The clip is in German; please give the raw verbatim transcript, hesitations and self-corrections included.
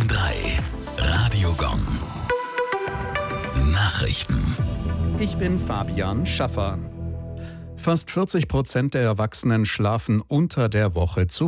drei. Radiogon. Nachrichten. Ich bin Fabian Schaffer. Fast vierzig Prozent der Erwachsenen schlafen unter der Woche zu